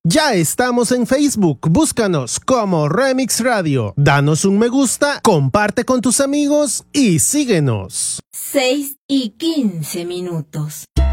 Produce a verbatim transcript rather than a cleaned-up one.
Ya estamos en Facebook, búscanos como Remix Radio. Danos un me gusta, comparte con tus amigos y síguenos. seis y quince minutos.